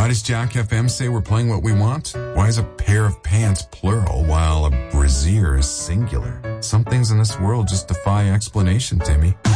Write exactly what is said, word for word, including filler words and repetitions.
Why does Jack F M say we're playing what we want? Why is a pair of pants plural while a brassiere is singular? Some things in this world just defy explanation, Timmy.